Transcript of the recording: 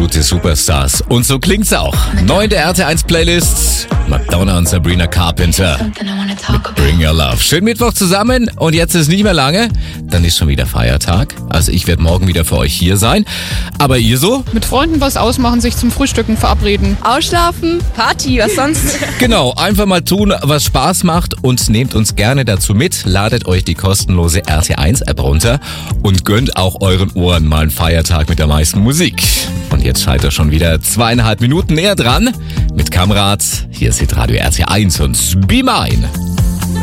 Absolute Superstars. Und so klingt's auch. Neu in der RT1 Playlist. Madonna und Sabrina Carpenter. Mit Bring Your Love. Schönen Mittwoch zusammen. Und jetzt ist nicht mehr lange. Dann ist schon wieder Feiertag. Also ich werde morgen wieder für euch hier sein. Aber ihr so? Mit Freunden was ausmachen, sich zum Frühstücken verabreden. Ausschlafen, Party, was sonst? Genau, einfach mal tun, was Spaß macht und nehmt uns gerne dazu mit. Ladet euch die kostenlose RT1-App runter und gönnt auch euren Ohren mal einen Feiertag mit der meisten Musik. Und jetzt seid ihr schon wieder 2,5 Minuten näher dran mit Kamrat. Hier ist Hitradio RT1 und Be Mine.